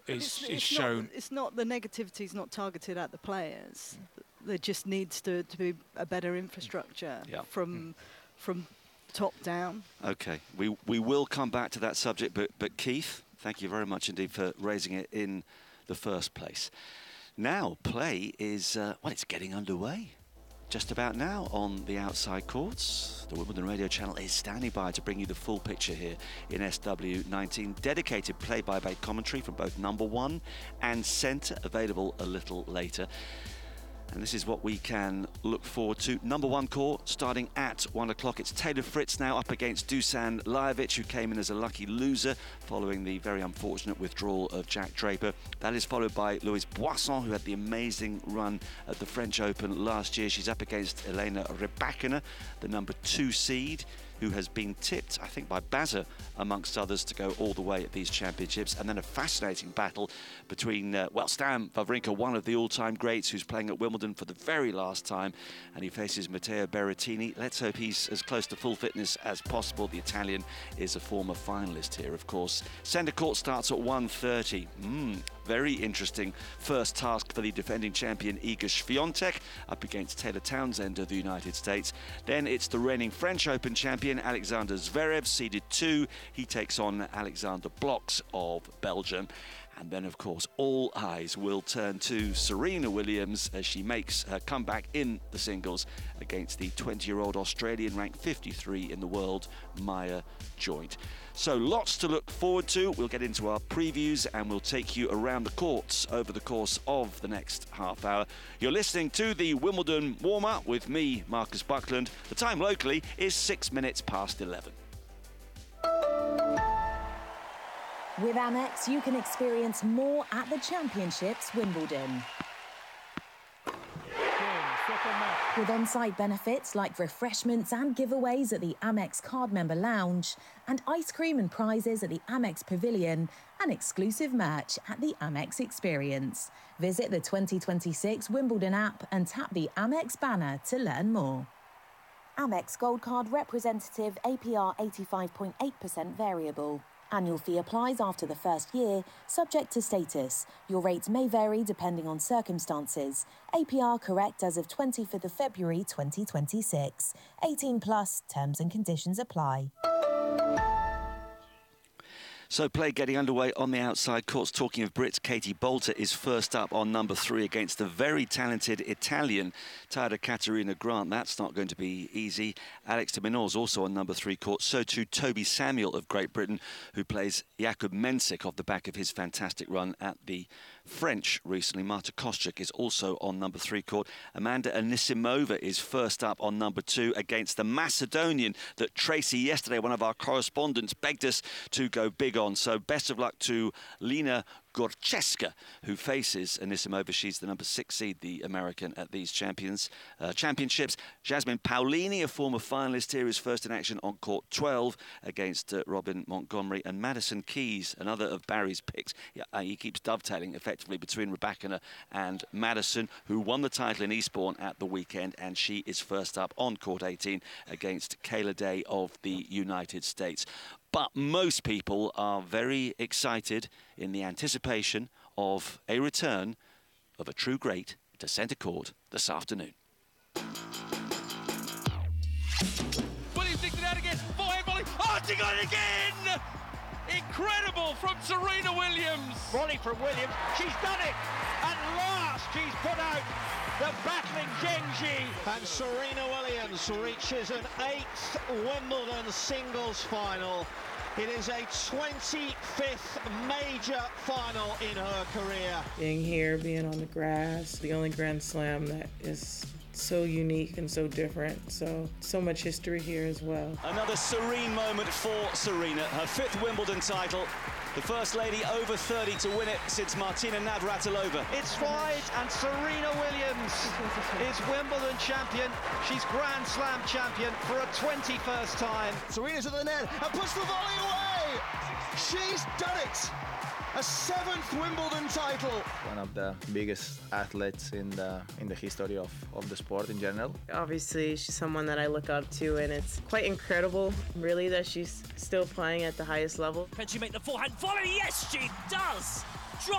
it's shown. It's not the negativity is not targeted at the players. There just needs to be a better infrastructure from top down. Okay, we will come back to that subject, but Keith, thank you very much indeed for raising it in the first place. Now, play is, it's getting underway. Just about now on the outside courts. The Wimbledon Radio Channel is standing by to bring you the full picture here in SW19. Dedicated play-by-play commentary from both number one and centre, available a little later. And this is what we can look forward to. Number one court starting at 1 o'clock. It's Taylor Fritz now up against Dusan Lajovic, who came in as a lucky loser following the very unfortunate withdrawal of Jack Draper. That is followed by Louise Boisson, who had the amazing run at the French Open last year. She's up against Elena Rybakina, the number 2 seed, who has been tipped, I think, by Baza, amongst others, to go all the way at these championships. And then a fascinating battle between, Stan Wawrinka, one of the all-time greats, who's playing at Wimbledon for the very last time, and he faces Matteo Berrettini. Let's hope he's as close to full fitness as possible. The Italian is a former finalist here, of course. Centre court starts at 1:30. Very interesting first task for the defending champion Iga Swiatek up against Taylor Townsend of the United States. Then it's the reigning French Open champion Alexander Zverev, seeded 2. He takes on Alexander Bloks of Belgium. And then, of course, all eyes will turn to Serena Williams as she makes her comeback in the singles against the 20-year-old Australian, ranked 53 in the world, Maya Joint. So lots to look forward to. We'll get into our previews and we'll take you around the courts over the course of the next half hour. You're listening to the Wimbledon warm-up with me, Marcus Buckland. The time locally is 6 minutes past 11. With Amex, you can experience more at the Championships Wimbledon. With on-site benefits like refreshments and giveaways at the Amex card member lounge, and ice cream and prizes at the Amex Pavilion, an exclusive match at the Amex Experience. Visit the 2026 Wimbledon app and tap the Amex banner to learn more. Amex Gold Card representative, APR 85.8% variable. Annual fee applies after the first year, subject to status. Your rates may vary depending on circumstances. APR correct as of 25th of February 2026. 18 plus, terms and conditions apply. So play getting underway on the outside courts. Talking of Brits, Katie Boulter is first up on number 3 against the very talented Italian Tada Caterina Grant. That's not going to be easy. Alex de Minaur is also on number 3 court. So too Toby Samuel of Great Britain, who plays Jakub Mensik off the back of his fantastic run at the French recently. Marta Kostyuk is also on number 3 court. Amanda Anisimova is first up on number 2 against the Macedonian that Tracy yesterday, one of our correspondents, begged us to go big on. So best of luck to Lena Gorcheska, who faces Anisimova. She's the number 6 seed, the American, at these championships. Jasmine Paolini, a former finalist here, is first in action on court 12 against Robin Montgomery. And Madison Keys, another of Barry's picks. He keeps dovetailing effectively between Rybakina and Madison, who won the title in Eastbourne at the weekend, and she is first up on court 18 against Kayla Day of the United States. But most people are very excited in the anticipation of a return of a true great to centre court this afternoon. Williams thinks it out again. Forehand volley. Oh, she got it again! Incredible from Serena Williams. Volley from Williams. She's done it. At last, she's put out the battling Genji. And Serena Williams reaches an 8th Wimbledon singles final. It is a 25th major final in her career. Being here, being on the grass, the only Grand Slam that is so unique and so different. So much history here as well. Another serene moment for Serena. Her 5th Wimbledon title. The First Lady over 30 to win it since Martina Navratilova. It's wide, and Serena Williams is Wimbledon champion. She's Grand Slam champion for a 21st time. Serena's at the net and puts the volley away. She's done it. A 7th Wimbledon title. One of the biggest athletes in the history of the sport in general. Obviously, she's someone that I look up to, and it's quite incredible, really, that she's still playing at the highest level. Can she make the forehand volley? Yes, she does!